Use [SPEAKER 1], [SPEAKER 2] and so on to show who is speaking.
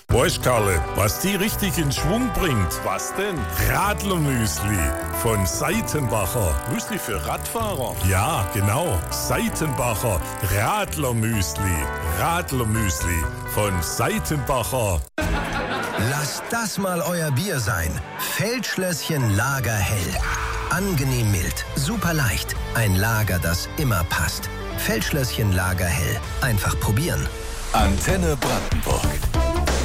[SPEAKER 1] Weißt, Karle, was die richtig in Schwung bringt?
[SPEAKER 2] Was denn?
[SPEAKER 1] Radlermüsli von Seitenbacher.
[SPEAKER 2] Müsli für Radfahrer?
[SPEAKER 1] Ja, genau. Seitenbacher Radlermüsli. Radlermüsli von Seitenbacher.
[SPEAKER 3] Lasst das mal euer Bier sein. Feldschlösschen Lagerhell. Angenehm mild, super leicht. Ein Lager, das immer passt. Feldschlösschen Lagerhell. Einfach probieren.
[SPEAKER 4] Antenne Brandenburg.